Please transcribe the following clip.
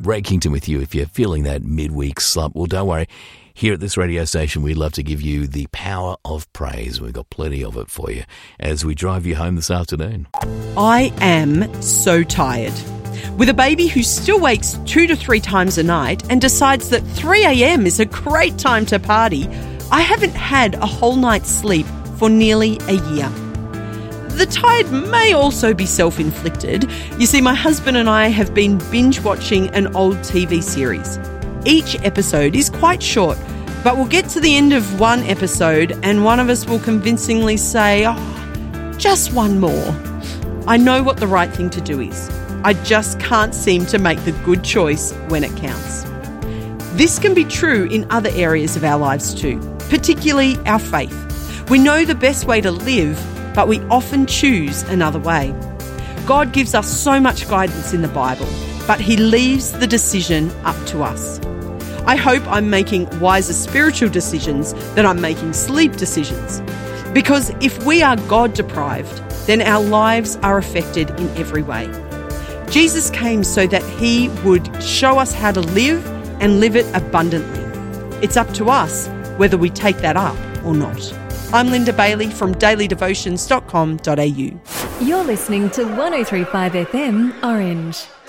Ray Kington with you. If you're feeling that midweek slump, well, don't worry. Here at this radio station, we'd love to give you the power of praise. We've got plenty of it for you as we drive you home this afternoon. I am so tired. With a baby who still wakes 2 to 3 times a night and decides that 3 a.m. is a great time to party, I haven't had a whole night's sleep for nearly a year. The tired may also be self-inflicted. You see, my husband and I have been binge-watching an old TV series. Each episode is quite short, but we'll get to the end of one episode and one of us will convincingly say, just one more. I know what the right thing to do is. I just can't seem to make the good choice when it counts. This can be true in other areas of our lives too, particularly our faith. We know the best way to live, but we often choose another way. God gives us so much guidance in the Bible, but He leaves the decision up to us. I hope I'm making wiser spiritual decisions than I'm making sleep decisions. Because if we are God-deprived, then our lives are affected in every way. Jesus came so that He would show us how to live and live it abundantly. It's up to us whether we take that up or not. I'm Linda Bailey from dailydevotions.com.au. You're listening to 103.5 FM Orange.